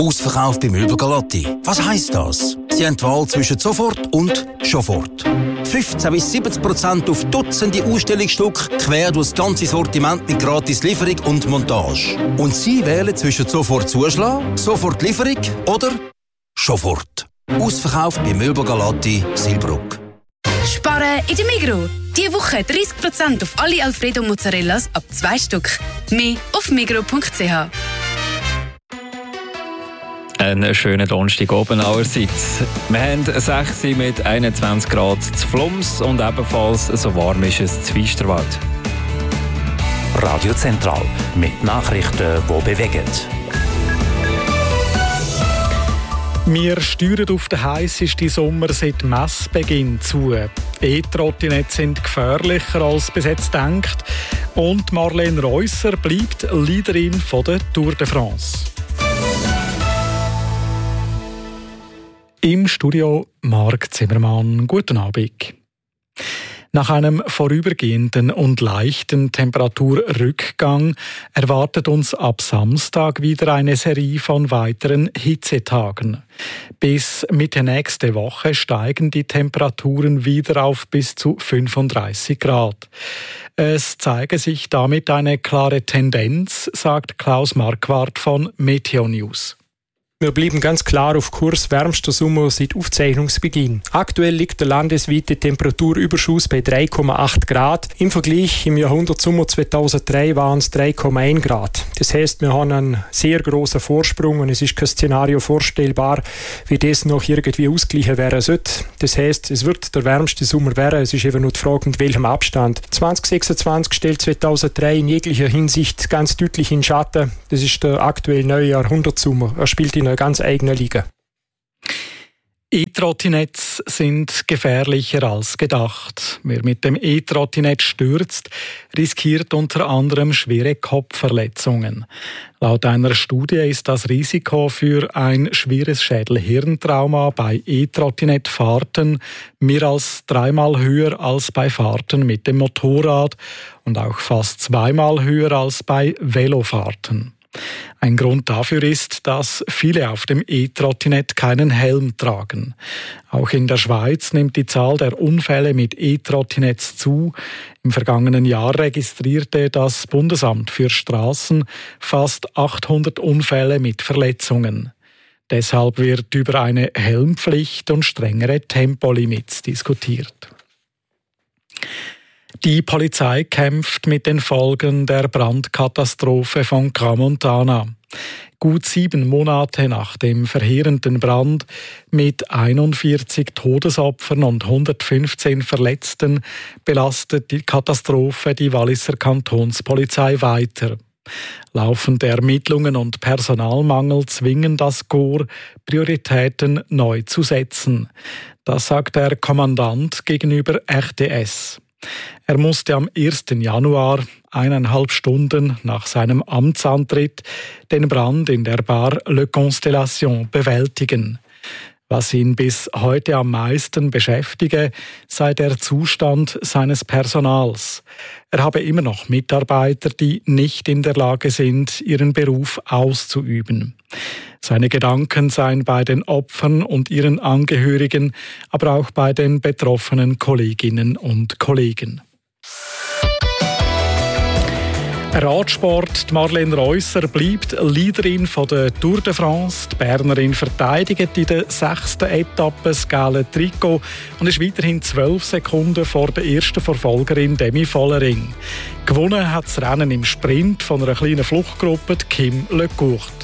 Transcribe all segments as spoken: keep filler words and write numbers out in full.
Ausverkauf bei Möbel Galatti. Was heisst das? Sie haben die Wahl zwischen sofort und Schofort. fünfzehn bis siebzig Prozent auf Dutzende Ausstellungsstücke, quer durch das ganze Sortiment mit gratis Lieferung und Montage. Und Sie wählen zwischen sofort Zuschlag, sofort Lieferung oder Schofort. Ausverkauf bei Möbel Galatti, Silbruck. Sparen in der Migros. Diese Woche dreißig Prozent auf alle Alfredo Mozzarellas ab zwei Stück. Mehr auf migros punkt c h. Einen schönen Donnerstag oben allerseits. Wir haben sechs mit einundzwanzig Grad zu Flums und ebenfalls so warm ist es zu Feisterwald. Radio Zentral mit Nachrichten, die bewegen. Wir steuern auf den heissesten Sommer seit Messbeginn zu. E-Trottinetten sind gefährlicher als bis jetzt gedacht. Und Marlene Reusser bleibt Leaderin von der Tour de France. Im Studio Marc Zimmermann. Guten Abend. Nach einem vorübergehenden und leichten Temperaturrückgang erwartet uns ab Samstag wieder eine Serie von weiteren Hitzetagen. Bis Mitte nächste Woche steigen die Temperaturen wieder auf bis zu fünfunddreißig Grad. Es zeige sich damit eine klare Tendenz, sagt Klaus Marquardt von Meteo News. Wir bleiben ganz klar auf Kurs, wärmster Sommer seit Aufzeichnungsbeginn. Aktuell liegt der landesweite Temperaturüberschuss bei drei Komma acht Grad. Im Vergleich im Jahrhundertsommer zweitausenddrei waren es drei Komma eins Grad. Das heisst, wir haben einen sehr grossen Vorsprung und es ist kein Szenario vorstellbar, wie das noch irgendwie ausgleichen werden sollte. Das heisst, es wird der wärmste Sommer werden. Es ist eben nur die Frage, mit welchem Abstand. zwanzig sechsundzwanzig stellt zweitausenddrei in jeglicher Hinsicht ganz deutlich in Schatten. Das ist der aktuell neue Jahrhundertsommer. Er spielt in einer ganz eigenen Liga. E-Trottinettes sind gefährlicher als gedacht. Wer mit dem E-Trottinett stürzt, riskiert unter anderem schwere Kopfverletzungen. Laut einer Studie ist das Risiko für ein schweres Schädel-Hirntrauma bei E-Trottinettfahrten mehr als dreimal höher als bei Fahrten mit dem Motorrad und auch fast zweimal höher als bei Velofahrten. Ein Grund dafür ist, dass viele auf dem E-Trottinett keinen Helm tragen. Auch in der Schweiz nimmt die Zahl der Unfälle mit E-Trottinetts zu. Im vergangenen Jahr registrierte das Bundesamt für Straßen fast achthundert Unfälle mit Verletzungen. Deshalb wird über eine Helmpflicht und strengere Tempolimits diskutiert. Die Polizei kämpft mit den Folgen der Brandkatastrophe von Crans-Montana. Gut sieben Monate nach dem verheerenden Brand mit einundvierzig Todesopfern und hundertfünfzehn Verletzten belastet die Katastrophe die Walliser Kantonspolizei weiter. Laufende Ermittlungen und Personalmangel zwingen das Korps, Prioritäten neu zu setzen. Das sagt der Kommandant gegenüber R T S. Er musste am ersten Januar, eineinhalb Stunden nach seinem Amtsantritt, den Brand in der Bar Le Constellation bewältigen. Was ihn bis heute am meisten beschäftige, sei der Zustand seines Personals. Er habe immer noch Mitarbeiter, die nicht in der Lage sind, ihren Beruf auszuüben. Seine Gedanken seien bei den Opfern und ihren Angehörigen, aber auch bei den betroffenen Kolleginnen und Kollegen. Radsport. Die Marlene Reusser bleibt Leaderin von der Tour de France. Die Bernerin verteidigt in der sechsten Etappe das gelbe Trikot und ist weiterhin zwölf Sekunden vor der ersten Verfolgerin Demi Vollering. Gewonnen hat das Rennen im Sprint von einer kleinen Fluchtgruppe, Kim Lecourt.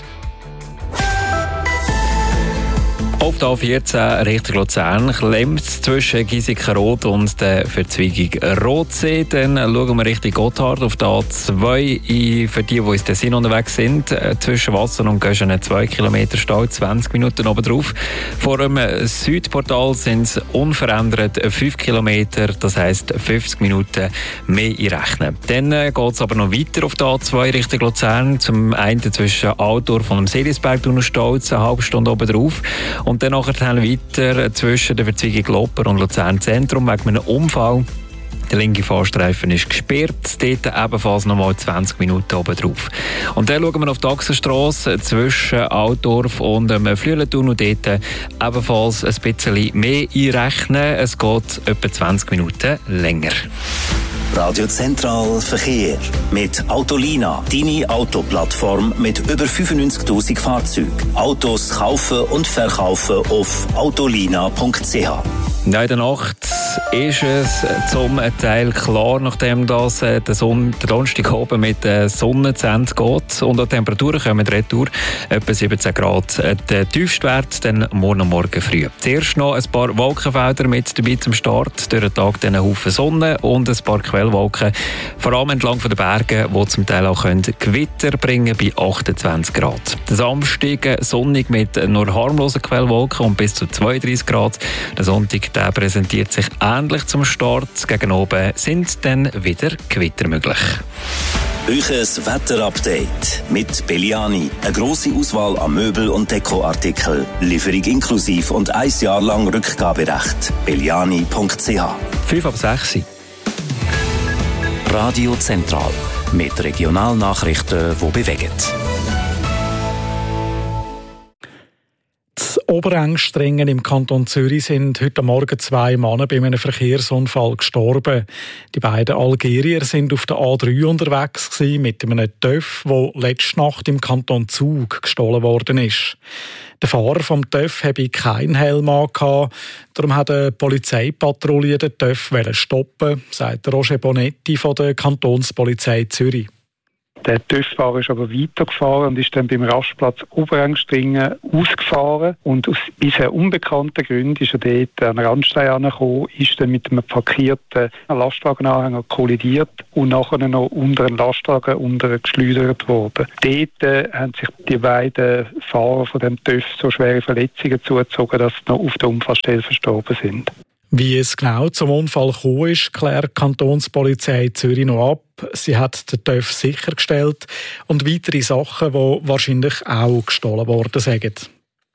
Auf der A vierzehn Richtung Luzern klemmt zwischen Giesikenrot und der Verzweigung Rotsee. Dann schauen wir Richtung Gotthard auf der A zwei. Für die, die ins Tessin unterwegs sind, zwischen Wasser und Göschen zwei Kilometer Stau, zwanzig Minuten oben drauf. Vor dem Südportal sind es unverändert fünf Kilometer, das heisst fünfzig Minuten mehr einrechnen. Dann geht es aber noch weiter auf der A zwei Richtung Luzern. Zum einen zwischen Altdorf und dem Seelisberg und Stolz, eine halbe Stunde oben drauf. Und dann nachher weiter zwischen der Verzweigung Loper und Luzern Zentrum wegen einem Unfall. Der linke Fahrstreifen ist gesperrt, dort ebenfalls nochmal zwanzig Minuten oben drauf. Und dann schauen wir auf die Achsenstrasse zwischen Altdorf und dem Flüelentunnel. Dort ebenfalls ein bisschen mehr einrechnen. Es geht etwa zwanzig Minuten länger. Radio Zentral Verkehr mit Autolina, deine Autoplattform mit über fünfundneunzigtausend Fahrzeugen. Autos kaufen und verkaufen auf autolina punkt c h. In der Nacht ist es zum Teil klar, nachdem das der, Sonne, der Donnerstag oben mit der Sonne zu Ende geht. Und die Temperaturen kommen retour, etwa siebzehn Grad. Der Tiefstwert dann morgen und morgen früh. Zuerst noch ein paar Wolkenfelder mit dabei zum Start. Durch den Tag dann ein Haufen Sonne und ein paar Quellwolken. Vor allem entlang der Berge, die zum Teil auch Gewitter bringen bei achtundzwanzig Grad. Der Samstag sonnig mit nur harmlosen Quellwolken und bis zu zweiunddreißig Grad. Der Sonntag der präsentiert sich ähnlich zum Start. Gegen oben sind dann wieder Gewitter möglich. Euches Wetterupdate mit Belliani. Eine grosse Auswahl an Möbel- und Dekoartikeln. Lieferung inklusiv und ein Jahr lang Rückgaberecht. belliani punkt c h. fünf ab sechs. Radio Zentral mit Regionalnachrichten, die bewegen. In Oberengstringen im Kanton Zürich sind heute Morgen zwei Männer bei einem Verkehrsunfall gestorben. Die beiden Algerier sind auf der A drei unterwegs gewesen mit einem TÜV, der letzte Nacht im Kanton Zug gestohlen worden ist. Der Fahrer vom TÜV hatte keinen Helm an. Darum hat eine Polizeipatrouille den TÜV stoppen, sagt Roger Bonetti von der Kantonspolizei Zürich. Der TÜV-Fahrer ist aber weitergefahren und ist dann beim Rastplatz Oberengstringen ausgefahren. Und aus bisher unbekannten Gründen ist er dort an den Randstein angekommen, ist dann mit einem parkierten Lastwagenanhänger kollidiert und nachher noch unter einen Lastwagen unter geschleudert worden. Dort äh, haben sich die beiden Fahrer von dem TÜV so schwere Verletzungen zugezogen, dass sie noch auf der Unfallstelle verstorben sind. Wie es genau zum Unfall gekommen ist, klärt die Kantonspolizei Zürich noch ab. Sie hat den TÜV sichergestellt und weitere Sachen, die wahrscheinlich auch gestohlen worden sind.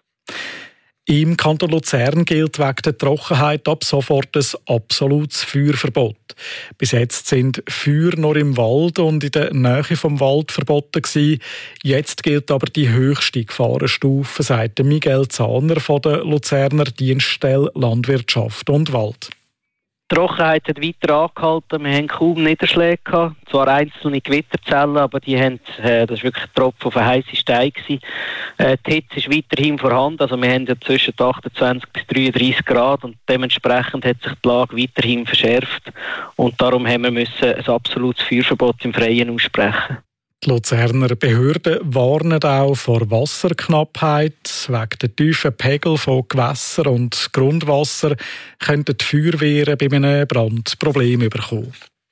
Im Kanton Luzern gilt wegen der Trockenheit ab sofort ein absolutes Feuerverbot. Bis jetzt sind Feuer nur im Wald und in der Nähe vom Wald verboten gewesen. Jetzt gilt aber die höchste Gefahrenstufe, sagt Miguel Zahner von der Luzerner Dienststelle Landwirtschaft und Wald. Die Trockenheit hat weiter angehalten. Wir haben kaum Niederschläge gehabt. Zwar einzelne Gewitterzellen, aber die haben, äh, das war wirklich ein Tropfen auf einen heissen Stein gewesen. Äh, die Hitze ist weiterhin vorhanden. Also wir haben ja zwischen achtundzwanzig bis dreiunddreißig Grad und dementsprechend hat sich die Lage weiterhin verschärft. Und darum haben wir müssen ein absolutes Feuerverbot im Freien aussprechen. Die Luzerner Behörden warnen auch vor Wasserknappheit. Wegen der tiefen Pegel von Gewässer und Grundwasser könnten die Feuerwehren bei einem Brand Probleme bekommen.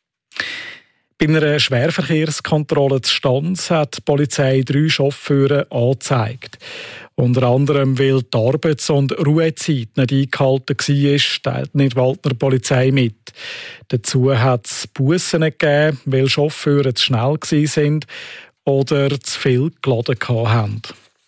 Bei einer Schwerverkehrskontrolle zu Stanz hat die Polizei drei Chauffeure angezeigt. Unter anderem, weil die Arbeits- und Ruhezeit nicht eingehalten war, teilt die Waldner Polizei mit. Dazu hat es Bussen gegeben, weil Chauffeure zu schnell waren oder zu viel geladen hatten.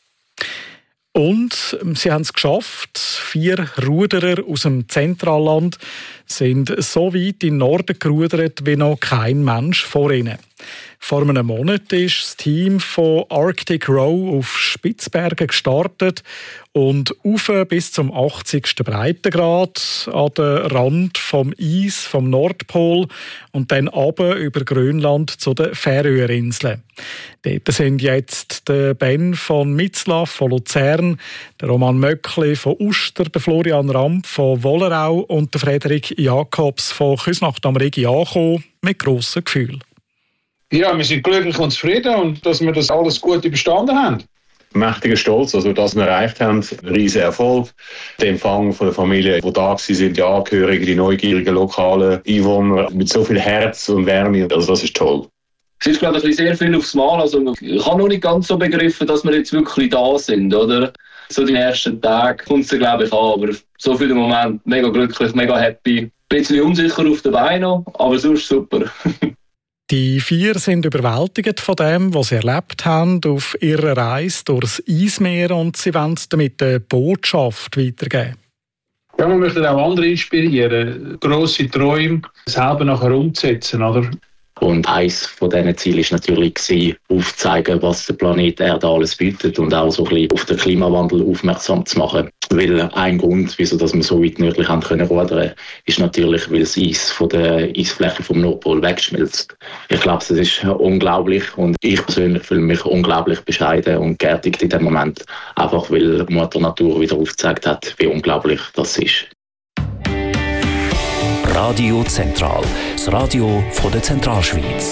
Und sie haben es geschafft. Vier Ruderer aus dem Zentralland sind so weit in den Norden gerudert wie noch kein Mensch vor ihnen. Vor einem Monat ist das Team von Arctic Row auf Spitzbergen gestartet und rauf bis zum achtzigsten Breitengrad an den Rand vom Eis vom Nordpol und dann runter über Grönland zu den Färöerinseln. Dort sind jetzt der Ben von Mitzlaff von Luzern, der Roman Möckli von Uster, der Florian Ramp von Wollerau und der Frederik Jakobs von Küsnacht am Rigi angekommen, mit grossen Gefühlen. Ja, wir sind glücklich und zufrieden und dass wir das alles gut überstanden haben. Mächtiger Stolz, also das wir erreicht haben, ein riesiger Erfolg. Der Empfang von der Familie, die da waren, sind die Angehörigen, die neugierigen lokalen Einwohner mit so viel Herz und Wärme, also das ist toll. Es ist, glaube ich, sehr viel aufs Mal. Also ich habe noch nicht ganz so begriffen, dass wir jetzt wirklich da sind, oder? So die ersten Tage kommt es, glaube ich, an, aber so viele Momente, mega glücklich, mega happy. Ein bisschen unsicher auf den Beinen, aber sonst super. Die vier sind überwältigt von dem, was sie erlebt haben auf ihrer Reise durchs Eismeer und sie wollen damit eine Botschaft weitergeben. Ja, man möchte auch andere inspirieren, grosse Träume selber nachher umzusetzen, oder? Und eines von diesen Zielen war natürlich, aufzuzeigen, was der Planet Erde alles bietet und auch so ein bisschen auf den Klimawandel aufmerksam zu machen. Weil ein Grund, wieso dass wir so weit nördlich haben können rudern, ist natürlich, weil das Eis von der Eisfläche vom Nordpol wegschmilzt. Ich glaube, das ist unglaublich und ich persönlich fühle mich unglaublich bescheiden und geerdigt in dem Moment, einfach weil Mutter Natur wieder aufgezeigt hat, wie unglaublich das ist. Radio Zentral, das Radio von der Zentralschweiz.